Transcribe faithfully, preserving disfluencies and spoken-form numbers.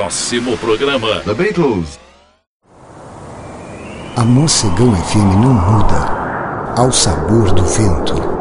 próximo programa. The Beatles. A Mocegão F M não muda ao sabor do vento.